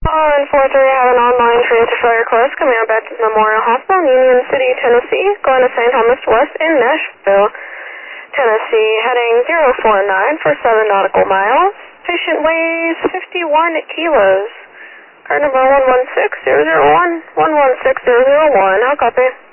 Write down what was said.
On 4-3, I have an online transfer failure request coming out back to Memorial Hospital in Union City, Tennessee, going to St. Thomas West in Nashville, Tennessee, heading 049 for 7 nautical miles. Patient weighs 51 kilos. Card number 116001, 116001. How copy?